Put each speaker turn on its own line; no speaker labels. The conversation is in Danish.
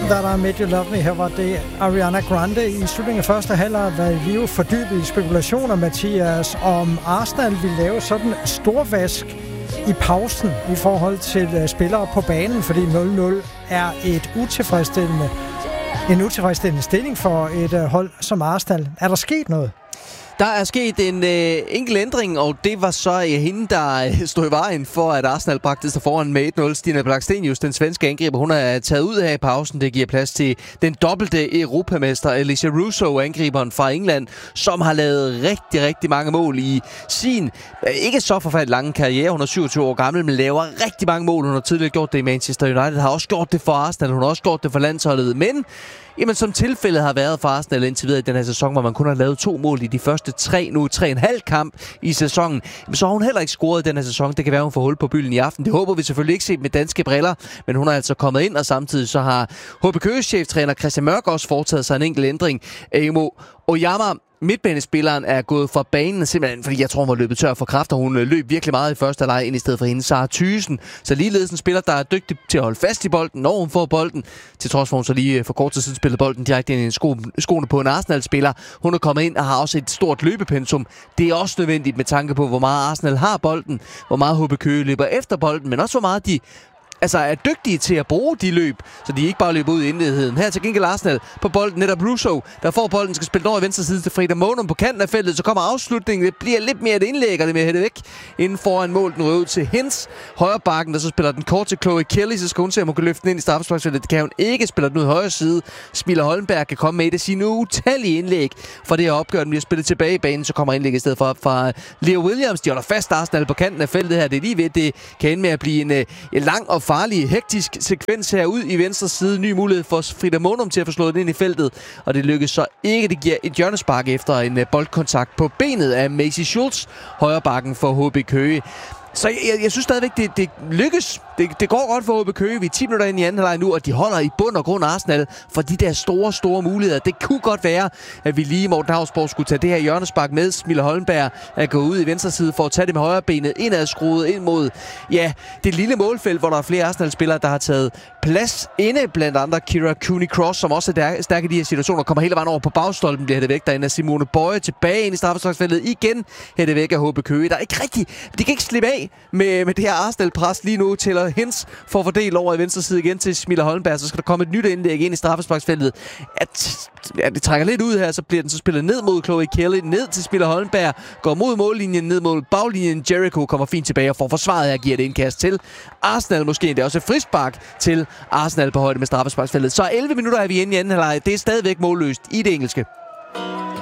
That I Made You Love Me. Her var det Ariana Grande i slutningen af første halvleg, hvad vi jo fordybet i spekulationer, Mathias, om Arsenal ville lave sådan en storvask i pausen i forhold til spillere på banen, fordi 0-0 er en utilfredsstillende stilling for et hold som Arsenal. Er der sket noget?
Der er sket en enkelt ændring, og det var så hende, der stod i vejen for, at Arsenal bragte sig foran med 1-0. Stina Blackstenius, den svenske angriber, hun er taget ud her i pausen. Det giver plads til den dobbelte europamester Alicia Russo, angriberen fra England, som har lavet rigtig, rigtig mange mål i sin ikke så forfærdeligt lange karriere. Hun er 27 år gammel, men laver rigtig mange mål. Hun har tidligere gjort det i Manchester United, har også gjort det for Arsenal, hun har også gjort det for landsholdet, men jamen, som tilfældet har været for Arsenal indtil videre i den her sæson, hvor man kun har lavet 2 mål i de første 3,5 kamp i sæsonen, så har hun heller ikke scoret i den her sæson. Det kan være, hun får hul på bylden i aften. Det håber vi selvfølgelig ikke set med danske briller, men hun er altså kommet ind, og samtidig så har HB Køges cheftræner Christian Mørk også foretaget sig en enkelt ændring. Emo Oyama, midtbanespilleren, er gået fra banen, simpelthen fordi jeg tror, hun var løbet tør for kræfter. Hun løb virkelig meget i første halvleg ind i stedet for hende, Sara Thyssen. Så ligeledes en spiller, der er dygtig til at holde fast i bolden, når hun får bolden. Til trods for, hun så lige for kort tid siden spillede bolden direkte ind i skoene på en Arsenal-spiller. Hun er kommet ind og har også et stort løbepensum. Det er også nødvendigt med tanke på, hvor meget Arsenal har bolden, hvor meget HB Køge løber efter bolden, men også hvor meget de er dygtige til at bruge de løb, så de ikke bare løber ud i indeligheden. Her til gengæld Arsenal på bolden, netop Russo, der får bolden, skal spille over i venstre side til Frida Monum på kanten af feltet, så kommer afslutningen. Det bliver lidt mere et indlæg, og det med at hætte væk inden foran mål. Den rød ud til Hens, højre bakken, der så spiller den kort til Chloe Kelly, så skal hun se, om hun kan løfte den ind i straffesparksfeltet. Det kan hun ikke, spiller den ud højre side. Smiller Holmberg kan komme med et af sine utallige indlæg for det her opgør. Den bliver spillet tilbage i banen, så kommer indlæg i stedet for op fra Leo Williams. De holder fast Arsenal på kanten af feltet her. Det er lige ved, det kan ende med at blive en lang og farlig, hektisk sekvens her ud i venstre side. Ny mulighed for Frida Monum til at få slået den ind i feltet, og det lykkes så ikke. Det giver et hjørnespark efter en boldkontakt på benet af Maisie Schultz, højre bakken for HB Køge. Så jeg synes stadigvæk, det lykkes. Det går godt for HB Køge. Vi er 10 minutter ind i anden halvleg nu, og de holder i bund og grund Arsenal for de der store muligheder. Det kunne godt være, at vi lige i Morten Hausborg skulle tage det her hjørnespark med. Smilla Holmberg er gået ud i venstre side for at tage det med højre benet indad, skruet ind mod det lille målfelt, hvor der er flere Arsenal-spillere, der har taget plads inde, blandt andre Kira Cooney-Cross, som også er stærk i de her situationer, kommer hele vejen over på bagstolpen, bliver hættet væk. Derinde er Simone Bøje tilbage ind i straffesparksfeltet igen, hættet væk af HB Køge. Der er ikke rigtig, de kan ikke slippe af med det her Arsenal-pres lige nu. Taylor Hens får fordelt over i venstre side igen til Smilla Holmberg, så skal der komme et nyt indlæg ind i straffesparksfeltet. Det trækker lidt ud her, så bliver den så spillet ned mod Chloe Kelly, ned til Smilla Holmberg, går mod mållinjen, ned mod baglinjen. Jericho kommer fint tilbage og får forsvaret her, giver det indkast til Arsenal måske. Det er også et frispark til Arsenal på højde med straffesparksfeltet. Så 11 minutter er vi inde i anden halvleg. Det er stadigvæk målløst i det engelske.